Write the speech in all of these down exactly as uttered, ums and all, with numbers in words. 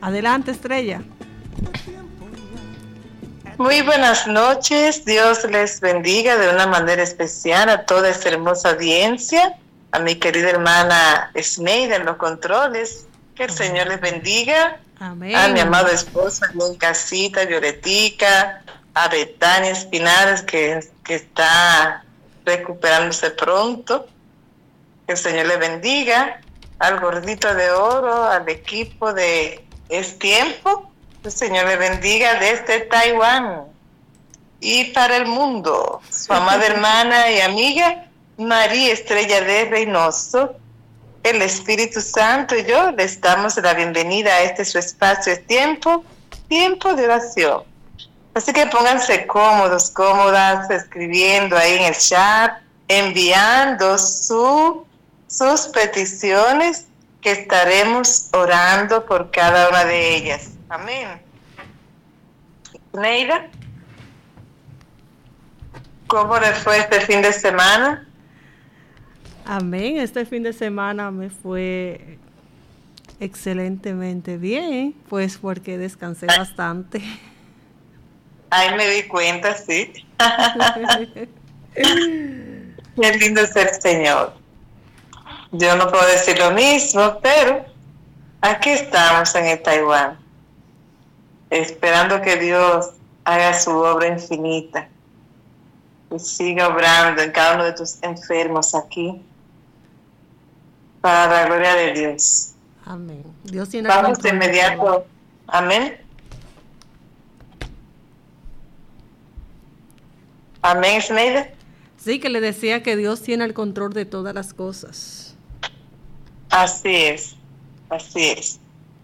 Adelante, Estrella. Muy buenas noches, Dios les bendiga de una manera especial a toda esta hermosa audiencia, a mi querida hermana Sneida en los controles, que el Amén. Señor les bendiga. Amén. A mi amado esposo en casita, Violetica, a Betania Espinales, que, que está recuperándose pronto, que el Señor les bendiga, al gordito de oro, al equipo de Es Tiempo, el Señor le bendiga desde Taiwán y para el mundo. Su amada hermana y amiga María Estrella de Reynoso, el Espíritu Santo y yo les damos la bienvenida a este su espacio Es Tiempo, tiempo de oración. Así que pónganse cómodos, cómodas, escribiendo ahí en el chat, enviando su, sus peticiones, que estaremos orando por cada una de ellas. Amén. Neida, ¿cómo le fue este fin de semana? Amén, este fin de semana me fue excelentemente bien, pues porque descansé Ay. bastante. Ay, me di cuenta, sí. Qué lindo es el Señor. Yo no puedo decir lo mismo, pero aquí estamos en el Taiwán, esperando que Dios haga su obra infinita y siga obrando en cada uno de tus enfermos aquí, para la gloria de Dios. Amén. Dios tiene Vamos de inmediato. Amén. Amén, Sneida. Sí, que le decía que Dios tiene el control de todas las cosas. Así es, así es.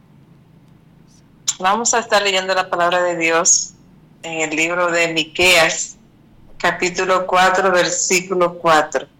Vamos a estar leyendo la palabra de Dios en el libro de Miqueas, capítulo cuatro, versículo cuatro.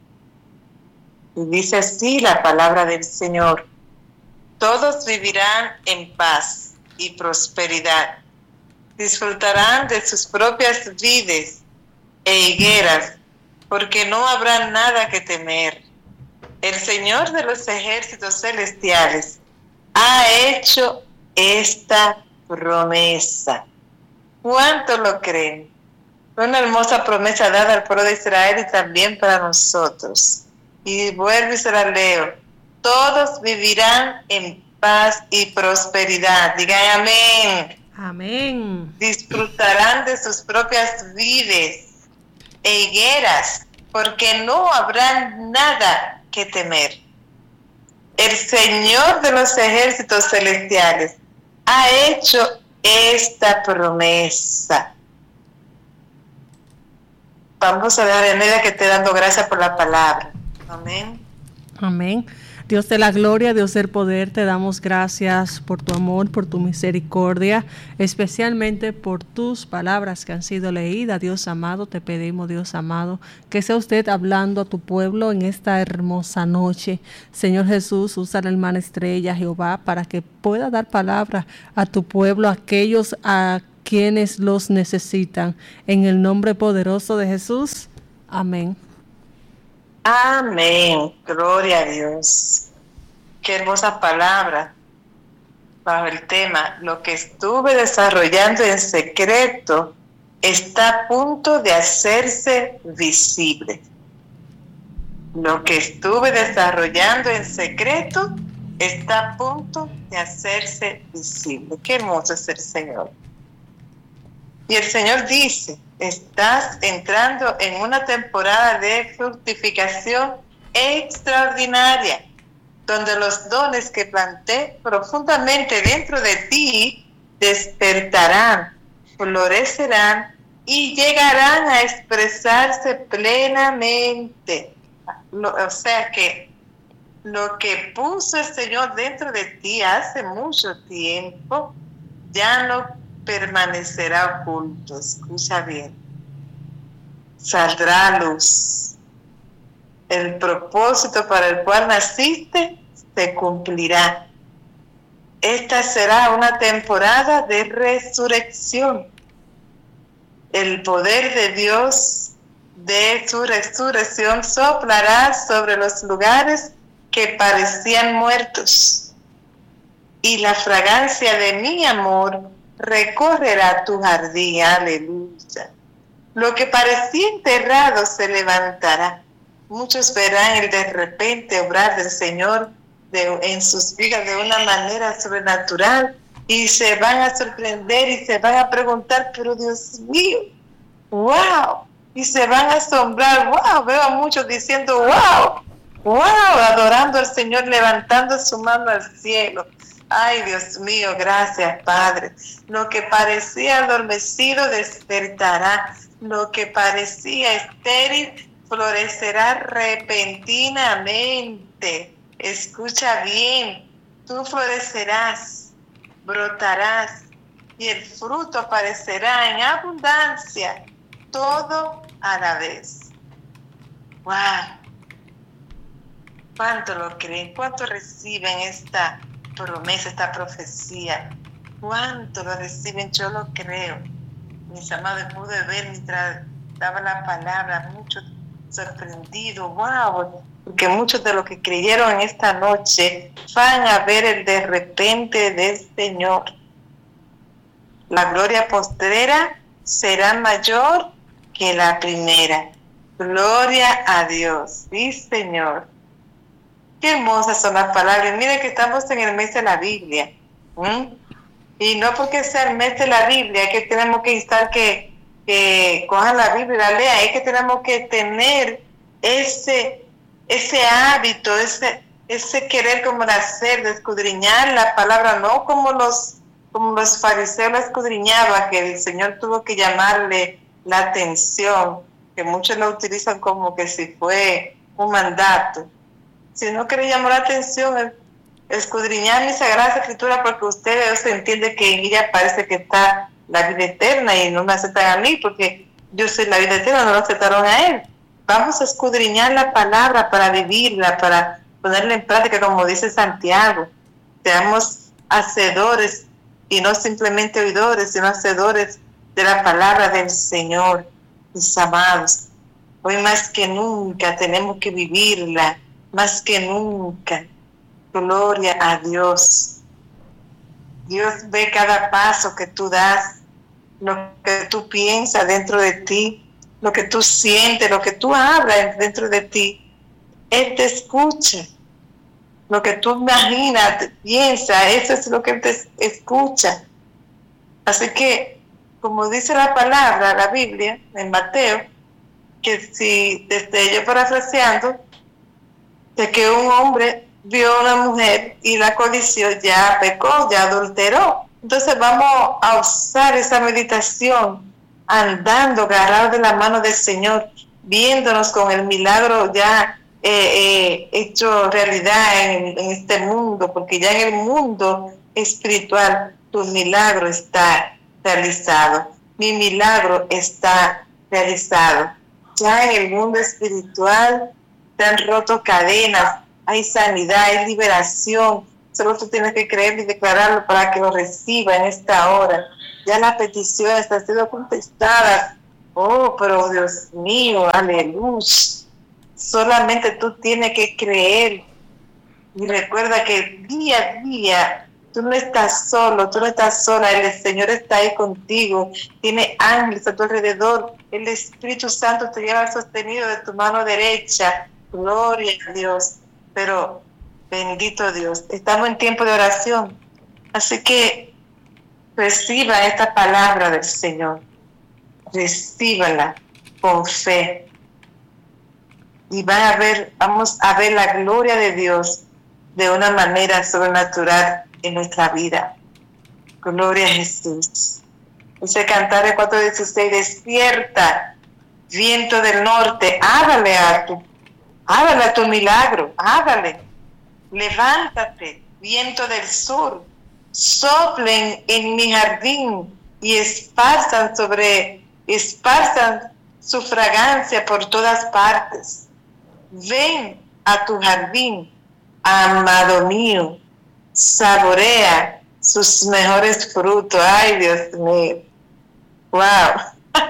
Y dice así la palabra del Señor: todos vivirán en paz y prosperidad, disfrutarán de sus propias vides e higueras, porque no habrá nada que temer. El Señor de los ejércitos celestiales ha hecho esta promesa. ¿Cuánto lo creen? Una hermosa promesa dada al pueblo de Israel y también para nosotros. Y vuelvo y se la leo: todos vivirán en paz y prosperidad. Digan amén. Amén. Disfrutarán de sus propias vides e higueras, porque no habrá nada que temer. El Señor de los ejércitos celestiales ha hecho esta promesa. Vamos a dar en ella que esté dando gracias por la palabra. Amén. Amén. Dios de la gloria, Dios del poder, te damos gracias por tu amor, por tu misericordia, especialmente por tus palabras que han sido leídas. Dios amado, te pedimos, Dios amado, que sea usted hablando a tu pueblo en esta hermosa noche. Señor Jesús, usa a la hermana Estrella, Jehová, para que pueda dar palabra a tu pueblo, a aquellos a quienes los necesitan. En el nombre poderoso de Jesús. Amén. Amén. Gloria a Dios. Qué hermosa palabra bajo el tema: lo que estuve desarrollando en secreto está a punto de hacerse visible. Lo que estuve desarrollando en secreto está a punto de hacerse visible. Qué hermoso es el Señor. Y el Señor dice: estás entrando en una temporada de fructificación extraordinaria, donde los dones que planté profundamente dentro de ti despertarán, florecerán y llegarán a expresarse plenamente. O sea que lo que puso el Señor dentro de ti hace mucho tiempo ya no permanecerá oculto. Escucha bien. Saldrá a luz. El propósito para el cual naciste se cumplirá. Esta será una temporada de resurrección. El poder de Dios de su resurrección soplará sobre los lugares que parecían muertos. y la fragancia de mi amor recorrerá tu jardín. Aleluya. Lo que parecía enterrado se levantará. Muchos verán el de repente obrar del Señor de, en sus vidas de una manera sobrenatural y se van a sorprender y se van a preguntar, pero Dios mío, wow, y se van a asombrar, wow, veo a muchos diciendo, wow, wow, adorando al Señor, levantando su mano al cielo. Ay, Dios mío, gracias, Padre. Lo que parecía adormecido despertará. Lo que parecía estéril florecerá repentinamente. Escucha bien, tú florecerás, brotarás y el fruto aparecerá en abundancia, todo a la vez. ¡Wow! ¿Cuánto lo creen? ¿Cuánto reciben esta promesa, esta profecía? ¿Cuánto lo reciben? Yo lo creo. Mis amados, pude ver mientras daba la palabra, muchos sorprendidos, wow, porque muchos de los que creyeron en esta noche van a ver el de repente del Señor. La gloria postrera será mayor que la primera. Gloria a Dios. Sí, Señor. Qué hermosas son las palabras. Miren que estamos en el mes de la Biblia. ¿Mm? Y no porque sea el mes de la Biblia que tenemos que instar que, que cojan la Biblia y la lean. Es que tenemos que tener ese, ese hábito, ese, ese querer como de hacer, de escudriñar la palabra, no como los, como los fariseos la escudriñaban, que el Señor tuvo que llamarle la atención, que muchos lo utilizan como que si fue un mandato. Si no quiere llamar la atención, escudriñar mi Sagrada Escritura, porque ustedes entienden que en ella parece que está la vida eterna y no me aceptan a mí, porque yo soy la vida eterna, no lo aceptaron a él. Vamos a escudriñar la palabra para vivirla, para ponerla en práctica, como dice Santiago. Seamos hacedores y no simplemente oidores, sino hacedores de la palabra del Señor, mis amados. Hoy más que nunca tenemos que vivirla, más que nunca. Gloria a Dios. Dios ve cada paso que tú das, lo que tú piensas dentro de ti, lo que tú sientes, lo que tú hablas dentro de ti. Él te escucha. Lo que tú imaginas, piensas, eso es lo que Él te escucha. Así que, como dice la palabra, la Biblia, en Mateo, que si, desde yo parafraseando, de que un hombre vio a una mujer y la codició, ya pecó, ya adulteró. Entonces vamos a usar esa meditación, andando, agarrados de la mano del Señor, viéndonos con el milagro ya eh, eh, hecho realidad en, en este mundo, porque ya en el mundo espiritual tu milagro está realizado. Mi milagro está realizado. Ya en el mundo espiritual se han roto cadenas, hay sanidad, hay liberación. Solo tú tienes que creer y declararlo para que lo reciba en esta hora. Ya las peticiones han sido contestadas. Oh, pero Dios mío, aleluya. Solamente tú tienes que creer. Y recuerda que día a día tú no estás solo, tú no estás sola. El Señor está ahí contigo. Tiene ángeles a tu alrededor. El Espíritu Santo te lleva sostenido de tu mano derecha. Gloria a Dios. Pero bendito Dios, estamos en tiempo de oración, así que reciba esta palabra del Señor, recíbala con fe y van a ver, vamos a ver la gloria de Dios de una manera sobrenatural en nuestra vida. Gloria a Jesús. Dice Cantares cuatro dieciséis, despierta, viento del norte, hágale a tu Hágale a tu milagro, hágale. Levántate, viento del sur, soplen en mi jardín y esparzan sobre, esparzan su fragancia por todas partes. Ven a tu jardín, amado mío, saborea sus mejores frutos. Ay, Dios mío. Wow.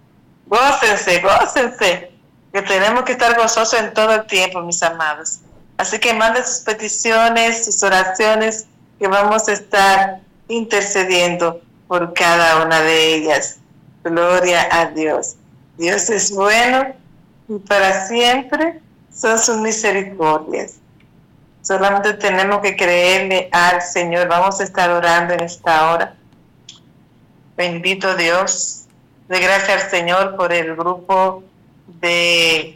Gócense, gócense. Que tenemos que estar gozosos en todo el tiempo, mis amados. Así que mande sus peticiones, sus oraciones, que vamos a estar intercediendo por cada una de ellas. Gloria a Dios. Dios es bueno y para siempre son sus misericordias. Solamente tenemos que creerle al Señor. Vamos a estar orando en esta hora. Bendito Dios. De gracias al Señor por el grupo de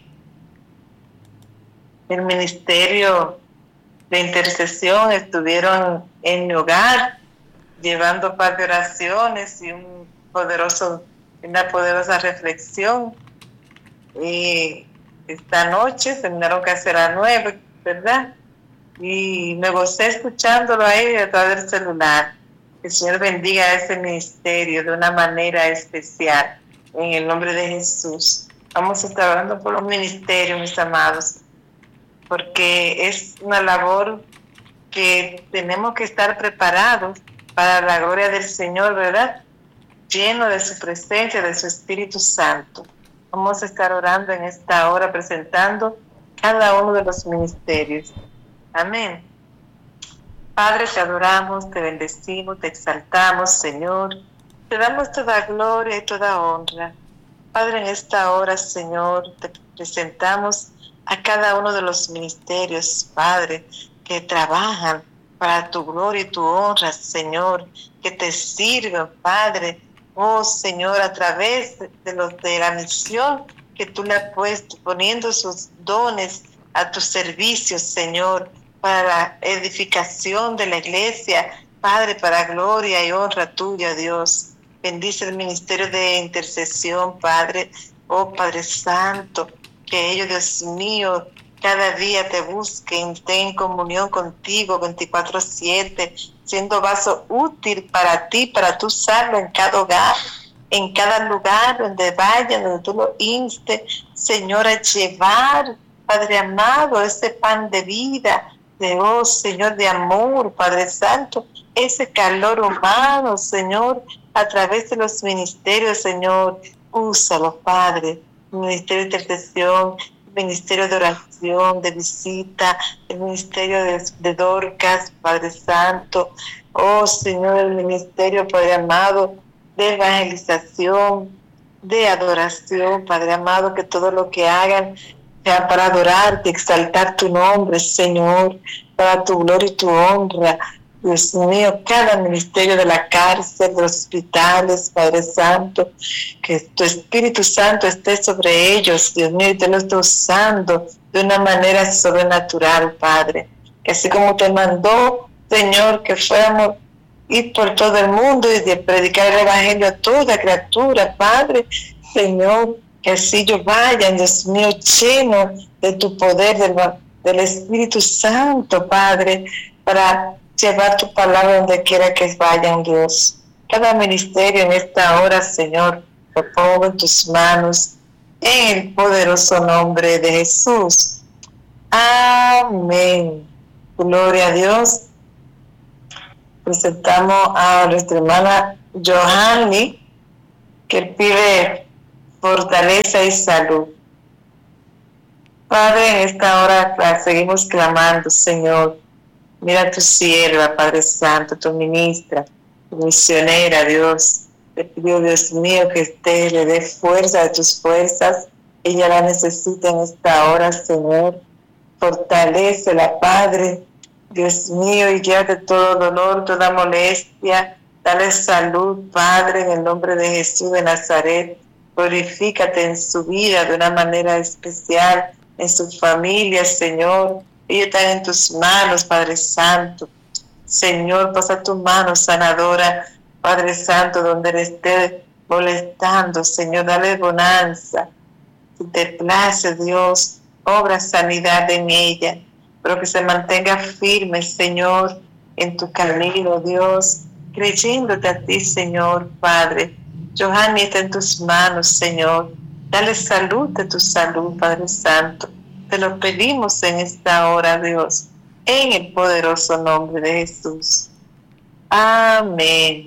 el ministerio de intercesión. Estuvieron en mi hogar llevando un par de oraciones y un poderoso, una poderosa reflexión. Y esta noche terminaron casi a las nueve, ¿verdad? Y me gocé escuchándolo ahí a través del celular. Que el Señor bendiga a ese ministerio de una manera especial. En el nombre de Jesús. Vamos a estar hablando por los ministerios, mis amados. Porque es una labor que tenemos que estar preparados para la gloria del Señor, ¿verdad? Lleno de su presencia, de su Espíritu Santo. Vamos a estar orando en esta hora, presentando cada uno de los ministerios. Amén. Padre, te adoramos, te bendecimos, te exaltamos, Señor. Te damos toda gloria y toda honra. Padre, en esta hora, Señor, te presentamos a cada uno de los ministerios, Padre, que trabajan para tu gloria y tu honra, Señor, que te sirven, Padre, oh Señor, a través de, los, de la misión que tú le has puesto, poniendo sus dones a tu servicio, Señor, para la edificación de la iglesia, Padre, para gloria y honra tuya, Dios. Bendice el ministerio de intercesión, Padre, oh Padre Santo, que ellos, Dios mío, cada día te busquen, estén en comunión contigo veinticuatro siete, siendo vaso útil para ti, para tu salvo en cada hogar, en cada lugar donde vayan, donde tú lo instes, Señor, a llevar, Padre amado, ese pan de vida, de oh, Señor, de amor, Padre Santo, ese calor humano, Señor, a través de los ministerios, Señor, úsalo, Padre, ministerio de intercesión, ministerio de oración, de visita, el ministerio de, de Dorcas, Padre Santo, oh Señor, el ministerio, Padre amado, de evangelización, de adoración, Padre amado, que todo lo que hagan sea para adorarte, exaltar tu nombre, Señor, para tu gloria y tu honra. Dios mío, cada ministerio de la cárcel, de los hospitales, Padre Santo, que tu Espíritu Santo esté sobre ellos, Dios mío, y te lo esté usando de una manera sobrenatural, Padre. Que así como te mandó, Señor, que fuéramos ir por todo el mundo y de predicar el Evangelio a toda criatura, Padre, Señor, que así ellos vayan, Dios mío, llenos de tu poder, del, del Espíritu Santo, Padre, para llevar tu palabra donde quiera que vayan, Dios. Cada ministerio en esta hora, Señor, lo pongo en tus manos, en el poderoso nombre de Jesús. Amén. Gloria a Dios. Presentamos a nuestra hermana Johanny, que pide fortaleza y salud. Padre, en esta hora la seguimos clamando, Señor. Mira a tu sierva, Padre Santo, tu ministra, tu misionera, Dios. Te pido, Dios mío, que usted le dé fuerza de tus fuerzas. Ella la necesita en esta hora, Señor. Fortalécela, Padre. Dios mío, y llévate todo dolor, toda molestia. Dale salud, Padre, en el nombre de Jesús de Nazaret. Glorifícate en su vida de una manera especial, en su familia, Señor. Ellos están en tus manos, Padre Santo. Señor, pasa tu mano sanadora, Padre Santo, donde le esté molestando, Señor, dale bonanza. Si te place, Dios, obra sanidad en ella, pero que se mantenga firme, Señor, en tu camino, Dios, creyéndote a ti, Señor, Padre. Johanny está en tus manos, Señor. Dale salud de tu salud, Padre Santo. Te lo pedimos en esta hora, Dios, en el poderoso nombre de Jesús. Amén.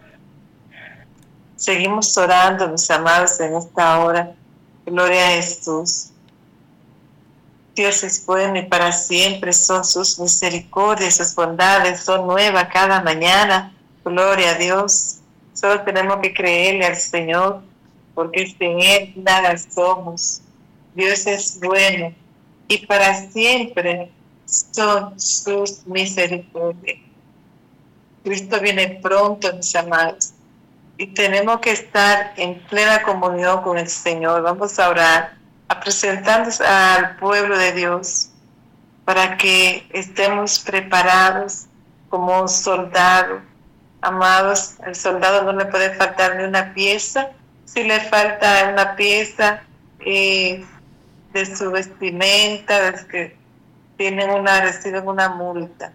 Seguimos orando, mis amados, en esta hora. Gloria a Jesús. Dios es bueno y para siempre son sus misericordias, sus bondades son nuevas cada mañana. Gloria a Dios. Solo tenemos que creerle al Señor, porque sin Él nada somos. Dios es bueno y para siempre son sus misericordias. Cristo viene pronto, mis amados, y tenemos que estar en plena comunión con el Señor. Vamos a orar, a presentarnos al pueblo de Dios para que estemos preparados como un soldado. Amados, al soldado no le puede faltar ni una pieza. Si le falta una pieza eh, de su vestimenta, es que tienen una, reciben una multa.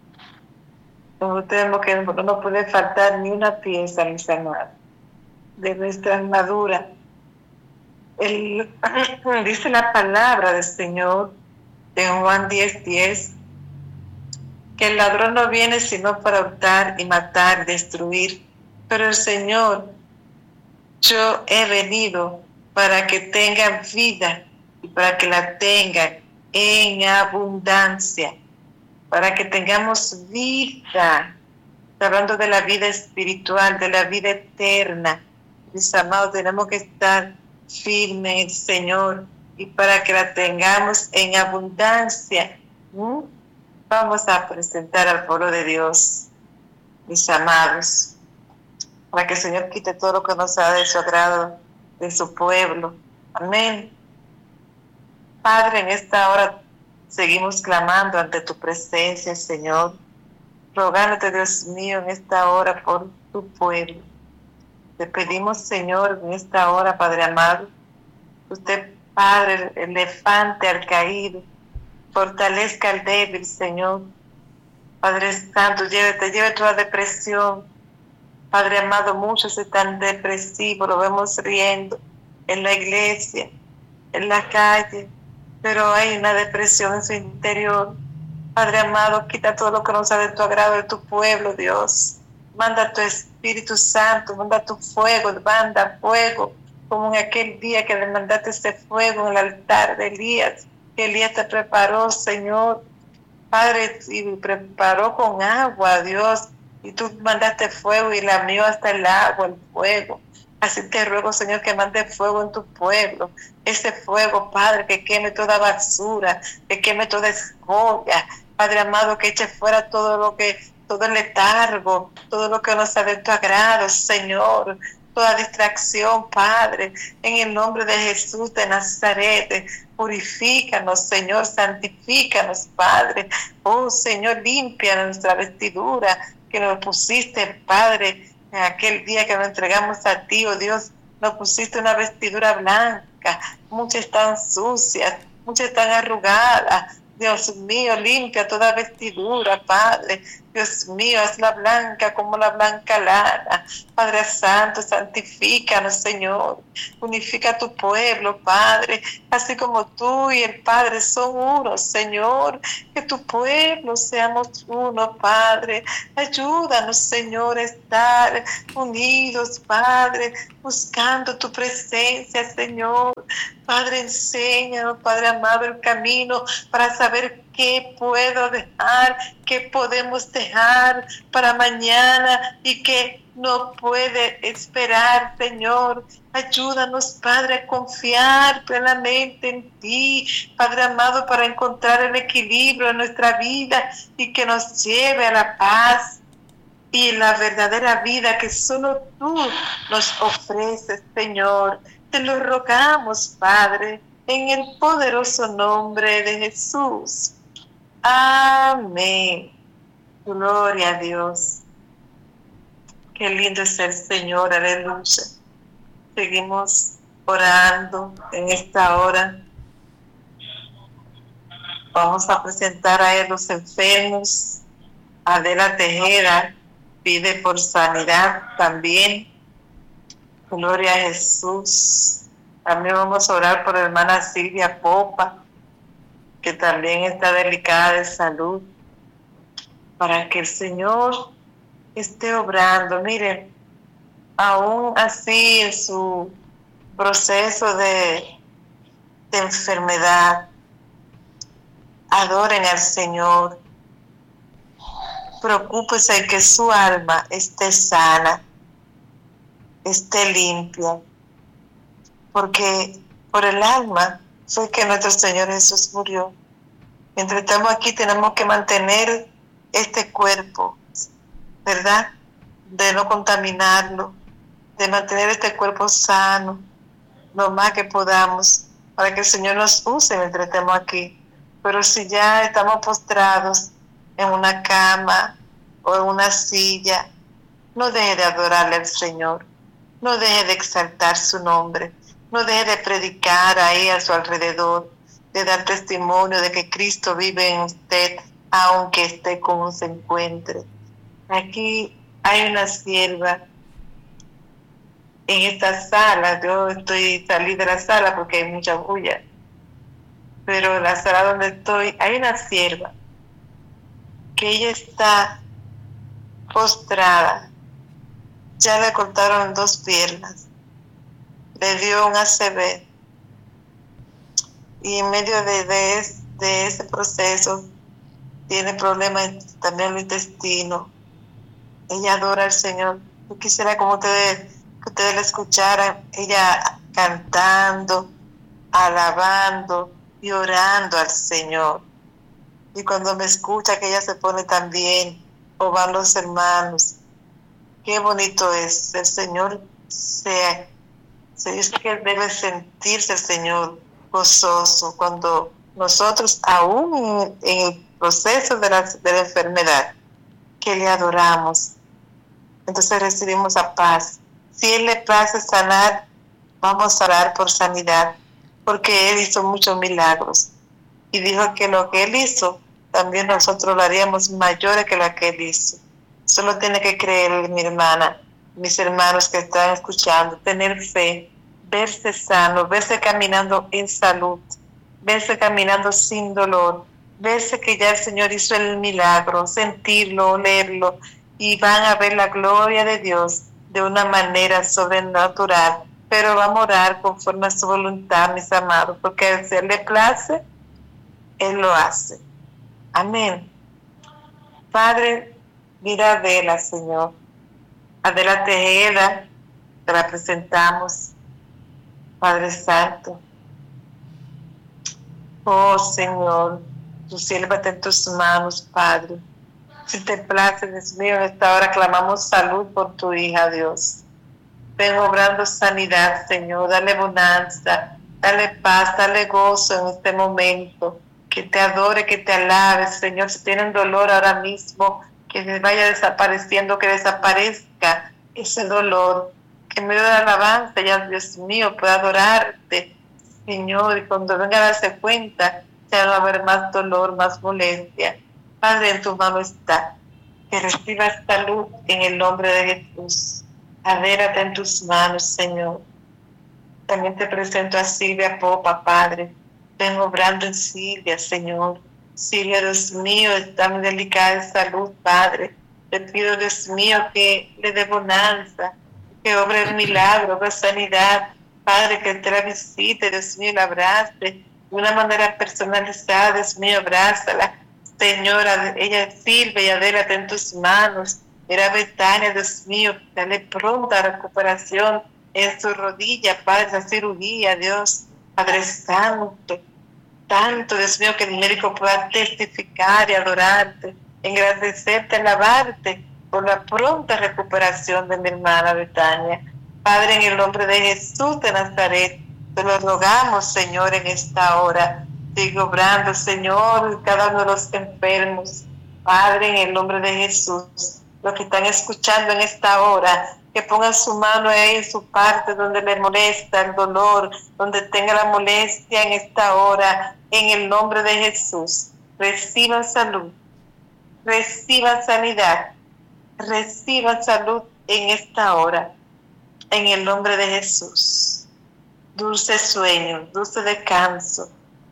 No tenemos que, no puede faltar ni una pieza, mis amados, de nuestra armadura. El, dice la palabra del Señor en Juan diez, diez, que el ladrón no viene sino para hurtar y matar, destruir. Pero el Señor, yo he venido para que tengan vida y para que la tengan en abundancia, para que tengamos vida. Está hablando de la vida espiritual, de la vida eterna. Mis amados, tenemos que estar firmes, Señor, y para que la tengamos en abundancia. ¿Mm? Vamos a presentar al pueblo de Dios, mis amados, para que el Señor quite todo lo que nos ha de su agrado de su pueblo. Amén. Padre, en esta hora seguimos clamando ante tu presencia, Señor, rogándote, Dios mío, en esta hora por tu pueblo. Te pedimos, Señor, en esta hora, Padre amado, usted, Padre, el elefante al caído, fortalezca al débil, Señor. Padre Santo, llévate, lleve toda depresión. Padre amado, muchos están depresivos, lo vemos riendo en la iglesia, en la calle, pero hay una depresión en su interior. Padre amado, quita todo lo que no sabe de tu agrado de tu pueblo, Dios. Manda tu Espíritu Santo, manda tu fuego, manda fuego, como en aquel día que le mandaste ese fuego en el altar de Elías, que Elías te preparó, Señor. Padre, y preparó con agua, Dios, y tú mandaste fuego y lamió hasta el agua, el fuego. Así te ruego, Señor, que mande fuego en tu pueblo. Ese fuego, Padre, que queme toda basura, que queme toda escoria. Padre amado, que eche fuera todo lo que, todo el letargo, todo lo que no sea de tu agrado, Señor. Toda distracción, Padre, en el nombre de Jesús de Nazaret. Purifícanos, Señor, santifícanos, Padre. Oh, Señor, limpia nuestra vestidura que nos pusiste, Padre, en aquel día que nos entregamos a ti, oh Dios. Nos pusiste una vestidura blanca. Muchas están sucias, muchas están arrugadas. Dios mío, limpia toda vestidura, Padre. Dios mío, hazla blanca como la blanca lana. Padre Santo, santifícanos, Señor. Unifica a tu pueblo, Padre. Así como tú y el Padre son uno, Señor. Que tu pueblo seamos uno, Padre. Ayúdanos, Señor, a estar unidos, Padre, buscando tu presencia, Señor. Padre, enséñanos, Padre amado, el camino para saber qué puedo dejar, qué podemos dejar para mañana y qué no puede esperar, Señor. Ayúdanos, Padre, a confiar plenamente en ti, Padre amado, para encontrar el equilibrio en nuestra vida y que nos lleve a la paz y la verdadera vida que solo tú nos ofreces, Señor. Te lo rogamos, Padre, en el poderoso nombre de Jesús. Amén. Gloria a Dios. Qué lindo es el Señor, aleluya. Seguimos orando en esta hora. Vamos a presentar a Él los enfermos. Adela Tejeda pide por sanidad también. Gloria a Jesús. También vamos a orar por la hermana Silvia Popa, que también está delicada de salud, para que el Señor esté obrando. Miren, aún así en su proceso de, de enfermedad, Adoren al Señor. Preocúpese de que su alma esté sana, esté limpia, porque por el alma fue que nuestro Señor Jesús murió. Mientras estamos aquí tenemos que mantener este cuerpo, ¿verdad? De no contaminarlo, de mantener este cuerpo sano, lo más que podamos, para que el Señor nos use mientras estemos aquí. Pero si ya estamos postrados en una cama o en una silla, no deje de adorarle al Señor, no deje de exaltar su nombre, no deje de predicar ahí a su alrededor, de dar testimonio de que Cristo vive en usted, aunque esté como se encuentre. Aquí hay una sierva en esta sala. Yo estoy salí de la sala porque hay mucha bulla, pero en la sala donde estoy hay una sierva que ella está postrada, ya le cortaron dos piernas, le dio un A C V, y en medio de, de, de ese proceso tiene problemas también en el intestino. Ella adora al Señor. Yo quisiera como ustedes, que ustedes la escucharan, ella cantando, alabando y orando al Señor. Y cuando me escucha que ella se pone también, o van los hermanos, qué bonito es. El Señor se, se dice que debe sentirse el Señor gozoso cuando nosotros, aún en el proceso de la, de la enfermedad, que le adoramos, entonces recibimos la paz. Si Él le place sanar, vamos a orar por sanidad, porque Él hizo muchos milagros y dijo que lo que Él hizo, también nosotros lo haríamos mayores que lo que Él hizo. Solo tiene que creer, mi hermana, mis hermanos que están escuchando, tener fe, verse sano, verse caminando en salud, verse caminando sin dolor, verse que ya el Señor hizo el milagro, sentirlo, olerlo, y van a ver la gloria de Dios de una manera sobrenatural. Pero vamos a orar conforme a su voluntad, mis amados, porque si Él le place, Él lo hace. Amén. Padre, mira a Adela, Señor. Adela Tejeda, te la presentamos, Padre Santo. Oh, Señor, tu sierva está en tus manos, Padre. Si te place, Dios mío, en esta hora clamamos salud por tu hija, Dios. Ven obrando sanidad, Señor. Dale bonanza, dale paz, dale gozo en este momento. Que te adore, que te alabe, Señor. Si tienen dolor ahora mismo, que vaya desapareciendo, que desaparezca ese dolor. Que en medio de la alabanza, ya, Dios mío, pueda adorarte, Señor. Y cuando venga a darse cuenta, ya no va a haber más dolor, más molestia. Padre, en tu mano está. Que recibas salud en el nombre de Jesús. Adérate en tus manos, Señor. También te presento a Silvia Popa, Padre. Ven obrando en Silvia, Señor. Silvia, Dios mío, está muy delicada de salud, Padre. Te pido, Dios mío, que le dé bonanza, que obre el milagro, la sanidad. Padre, que te la visite, Dios mío, la abrace de una manera personalizada, Dios mío, abrázala. Señora, ella sirve y adélate en tus manos. Mira, Betania, Dios mío, dale pronta recuperación en su rodilla, Padre, esa cirugía, Dios, Padre Santo, tanto, Dios mío, que el médico pueda testificar y adorarte, engrandecerte, alabarte por la pronta recuperación de mi hermana Betania. Padre, en el nombre de Jesús de Nazaret, te lo rogamos, Señor, en esta hora. Sigue obrando, Señor, cada uno de los enfermos. Padre, en el nombre de Jesús, los que están escuchando en esta hora, que pongan su mano ahí en su parte donde le molesta el dolor, donde tenga la molestia en esta hora, en el nombre de Jesús. Reciban salud, reciban sanidad, reciban salud en esta hora, en el nombre de Jesús. Dulce sueño, dulce descanso,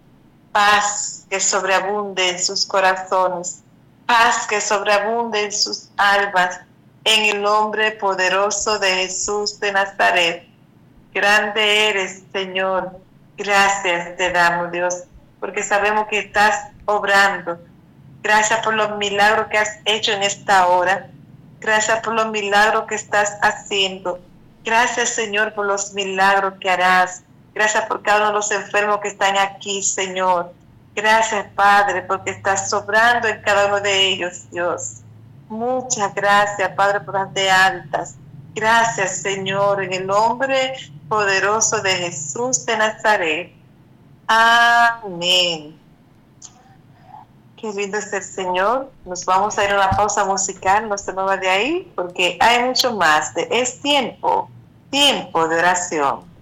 paz que sobreabunde en sus corazones, paz que sobreabunde en sus almas, en el nombre poderoso de Jesús de Nazaret. Grande eres, Señor. Gracias te damos, Dios, porque sabemos que estás obrando. Gracias por los milagros que has hecho en esta hora. Gracias por los milagros que estás haciendo. Gracias, Señor, por los milagros que harás. Gracias por cada uno de los enfermos que están aquí, Señor. Gracias, Padre, porque estás sobrando en cada uno de ellos, Dios. Muchas gracias, Padre, por las de altas. Gracias, Señor, en el nombre poderoso de Jesús de Nazaret. Amén. Qué lindo es el Señor. Nos vamos a ir a una pausa musical, no se mueva de ahí, porque hay mucho más de Es Tiempo, Tiempo de Oración.